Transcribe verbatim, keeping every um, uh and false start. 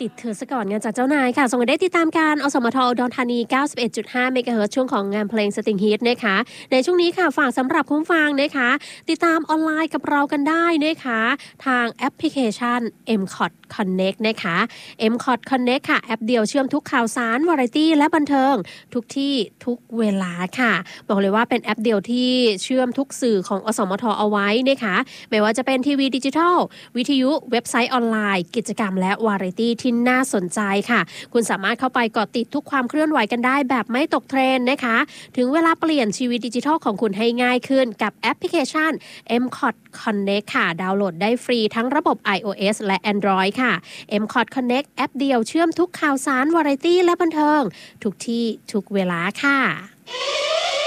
ติดเธอซะก่อนงานจากเจ้านายค่ะส่งกันได้ติดตามการอสมทอุดรธานี เก้าสิบเอ็ดจุดห้า เมกะเฮิรตซ์ช่วงของงานเพลงสตริงฮิตนะคะในช่วงนี้ค่ะฝากสำหรับคุณฟังนะคะติดตามออนไลน์กับเรากันได้นะคะทางแอปพลิเคชัน เอ็ม คอท Connect นะคะ เอ็ม คอท Connect ค่ะแอปเดียวเชื่อมทุกข่าวสารวาไรตี้และบันเทิงทุกที่ทุกเวลาค่ะบอกเลยว่าเป็นแอปเดียวที่เชื่อมทุกสื่อของอสมทเอาไว้นะคะไม่ว่าจะเป็นทีวีดิจิทัลวิทยุเว็บไซต์ออนไลน์กิจกรรมและวาไรตี้ที่น่าสนใจค่ะคุณสามารถเข้าไปเกาะติดทุกความเคลื่อนไหวกันได้แบบไม่ตกเทรนด์นะคะถึงเวลาเปลี่ยนชีวิตดิจิทัลของคุณให้ง่ายขึ้นกับแอปพลิเคชัน เอ็ม คอท Connect ค่ะดาวน์โหลดได้ฟรีทั้งระบบ iOS และ Android ค่ะ เอ็ม คอท Connect แอปเดียวเชื่อมทุกข่าวสารวาไรตี้และบันเทิงทุกที่ทุกเวลาค่ะ